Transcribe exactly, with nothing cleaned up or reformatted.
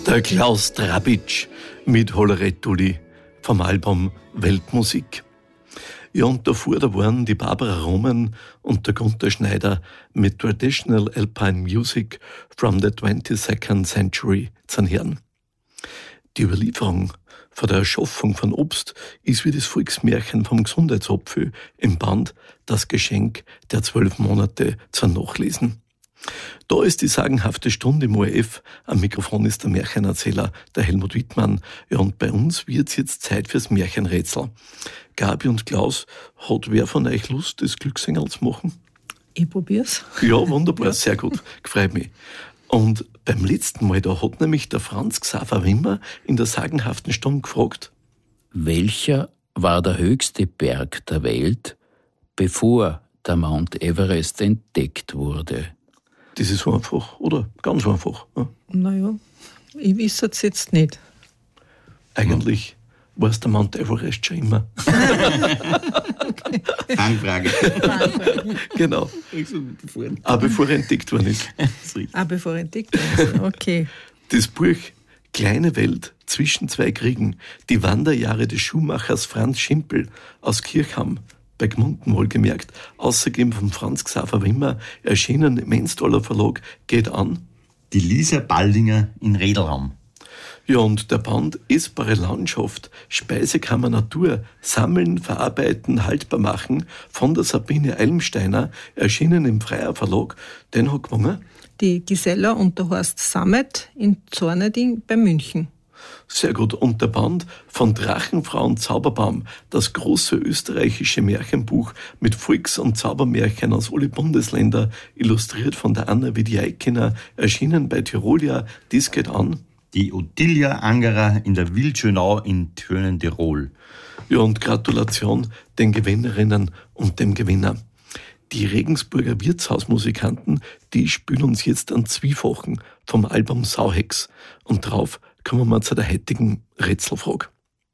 Der Klaus Drabitsch mit Hollerettuli vom Album Weltmusik. Ja, und davor, da waren die Barbara Roman und der Gunther Schneider mit Traditional Alpine Music from the twenty-second century zu hören. Die Überlieferung von der Erschaffung von Obst ist wie das Volksmärchen vom Gesundheitsapfel im Band Das Geschenk der zwölf Monate zu nachlesen. Da ist die sagenhafte Stunde im O R F. Am Mikrofon ist der Märchenerzähler, der Helmut Wittmann. Ja, und bei uns wird's jetzt Zeit fürs Märchenrätsel. Gabi und Klaus, hat wer von euch Lust, das Glücksengel zu machen? Ich probier's. Ja, wunderbar, sehr gut. Gefreut mich. Und beim letzten Mal, da hat nämlich der Franz Xaver Wimmer in der sagenhaften Stunde gefragt: Welcher war der höchste Berg der Welt, bevor der Mount Everest entdeckt wurde? Das ist so einfach, oder? Ganz einfach. Ja. Naja, ich weiß es jetzt nicht. Eigentlich hm. war es der Mount Everest schon immer. Fangfrage. Genau. Aber bevor er entdeckt worden ist. Ah, bevor er entdeckt worden ist. Okay. Das Buch Kleine Welt zwischen zwei Kriegen, die Wanderjahre des Schuhmachers Franz Schimpel aus Kirchham, bei Gmunden wohlgemerkt, ausgegeben von Franz Xaver Wimmer, erschienen im Ensdaler Verlag, geht an die Lisa Baldinger in Redelham. Ja, und der Band Essbare Landschaft, Speisekammer Natur, Sammeln, Verarbeiten, Haltbar machen von der Sabine Eilensteiner, erschienen im Freier Verlag, den hat gewonnen die Gisela und der Horst Sammet in Zorneding bei München. Sehr gut. Und der Band von Drachenfrau und Zauberbaum, das große österreichische Märchenbuch mit Volks- und Zaubermärchen aus alle Bundesländer, illustriert von der Anna Widiaikina, erschienen bei Tirolia, dies geht an die Ottilia Angerer in der Wildschönau in Tönen-Tirol. Ja, und Gratulation den Gewinnerinnen und dem Gewinner. Die Regensburger Wirtshausmusikanten, die spielen uns jetzt einen Zwiefachen vom Album Sauhex. Und drauf kommen wir zu der heutigen Rätselfrage.